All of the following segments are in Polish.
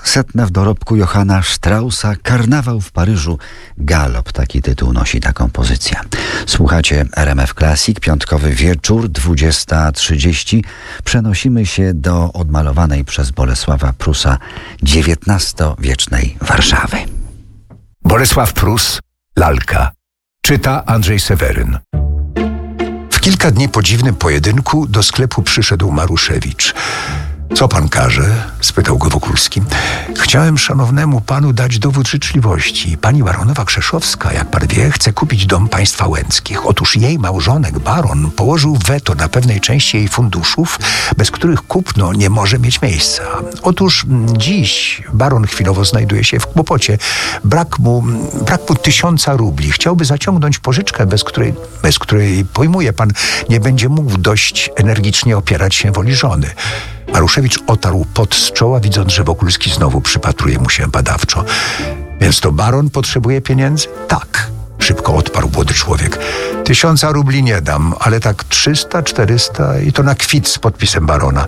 Setne w dorobku Johanna Straussa Karnawał w Paryżu. Galop, taki tytuł nosi ta kompozycja. Słuchacie RMF Classic, piątkowy wieczór, 20:30. Przenosimy się do odmalowanej przez Bolesława Prusa XIX-wiecznej Warszawy. Bolesław Prus, Lalka. Czyta Andrzej Seweryn. W kilka dni po dziwnym pojedynku do sklepu przyszedł Maruszewicz. Co pan każe? Spytał go Wokulski. Chciałem szanownemu panu dać dowód życzliwości. Pani baronowa Krzeszowska, jak pan wie, chce kupić dom państwa Łęckich. Otóż jej małżonek, baron, położył weto na pewnej części jej funduszów, bez których kupno nie może mieć miejsca. Otóż dziś baron chwilowo znajduje się w kłopocie. Brak mu 1000 rubli. Chciałby zaciągnąć pożyczkę, bez której, pojmuje pan, nie będzie mógł dość energicznie opierać się woli żony. Maruszewicz otarł pot z czoła, widząc, że Wokulski znowu przypatruje mu się badawczo. Więc to baron potrzebuje pieniędzy? Tak, szybko odparł młody człowiek. 1000 rubli nie dam, ale tak 300, 400 i to na kwit z podpisem barona.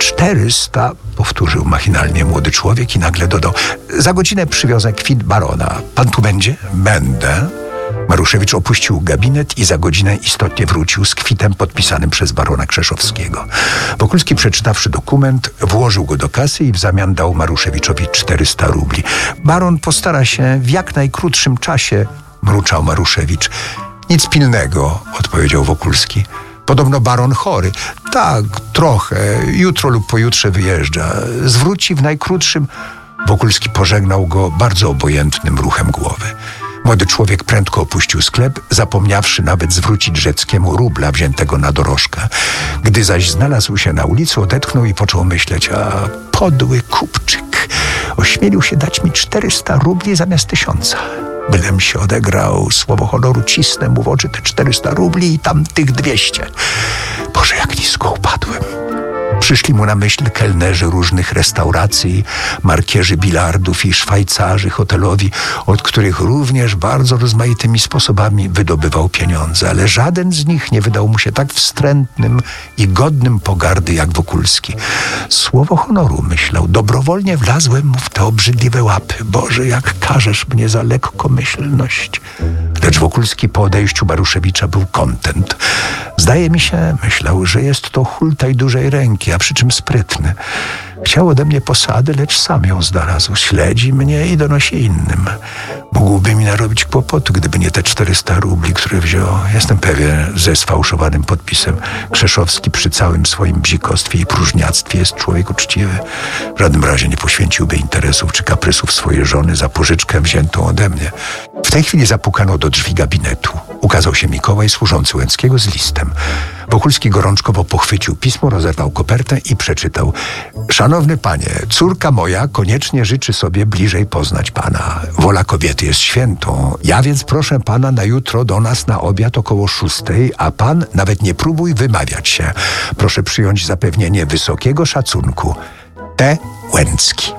400, powtórzył machinalnie młody człowiek i nagle dodał. Za godzinę przywiozę kwit barona. Pan tu będzie? Będę. Maruszewicz opuścił gabinet i za godzinę istotnie wrócił z kwitem podpisanym przez barona Krzeszowskiego. Wokulski, przeczytawszy dokument, włożył go do kasy i w zamian dał Maruszewiczowi 400 rubli. Baron postara się w jak najkrótszym czasie, mruczał Maruszewicz. Nic pilnego, odpowiedział Wokulski. Podobno baron chory. Tak, trochę. Jutro lub pojutrze wyjeżdża. Zwróci w najkrótszym... Wokulski pożegnał go bardzo obojętnym ruchem głowy. Młody człowiek prędko opuścił sklep, zapomniawszy nawet zwrócić Rzeckiemu rubla wziętego na dorożkę. Gdy zaś znalazł się na ulicy, odetchnął i począł myśleć, a podły kupczyk, ośmielił się dać mi 400 rubli zamiast 1000. Bylem się odegrał, słowo honoru, cisnę mu w oczy te 400 rubli i tamtych 200. Boże, jak nisko upadłem. Przyszli mu na myśl kelnerzy różnych restauracji, markierzy bilardów i szwajcarzy hotelowi, od których również bardzo rozmaitymi sposobami wydobywał pieniądze, ale żaden z nich nie wydał mu się tak wstrętnym i godnym pogardy jak Wokulski. Słowo honoru, myślał, dobrowolnie wlazłem mu w te obrzydliwe łapy. Boże, jak karzesz mnie za lekkomyślność. Lecz Wokulski po odejściu Maruszewicza był kontent. Zdaje mi się, myślał, że jest to hultaj dużej ręki, a przy czym sprytny. Chciał ode mnie posady, lecz sam ją znalazł. Śledzi mnie i donosi innym. Mógłby mi narobić kłopotu, gdyby nie te 400 rubli, które wziął. Jestem pewien, ze sfałszowanym podpisem. Krzeszowski przy całym swoim bzikostwie i próżniactwie jest człowiek uczciwy. W żadnym razie nie poświęciłby interesów czy kaprysów swojej żony za pożyczkę wziętą ode mnie. W tej chwili zapukano do drzwi gabinetu. Ukazał się Mikołaj, służący Łęckiego, z listem. Wokulski gorączkowo pochwycił pismo, rozerwał kopertę i przeczytał. Szanowny panie, córka moja koniecznie życzy sobie bliżej poznać pana. Wola kobiety jest świętą. Ja więc proszę pana na jutro do nas na obiad około 6, a pan nawet nie próbuj wymawiać się. Proszę przyjąć zapewnienie wysokiego szacunku. T. Łęcki.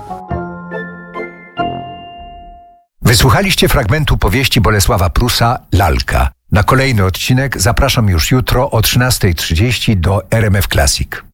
Wysłuchaliście fragmentu powieści Bolesława Prusa Lalka. Na kolejny odcinek zapraszam już jutro o 13:30 do RMF Classic.